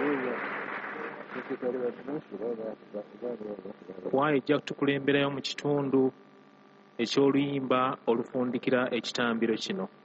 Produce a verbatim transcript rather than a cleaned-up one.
kwaya ejja kutukulemberayo mu kitundu eky'oluyimba olufundikira ekitambiro kino.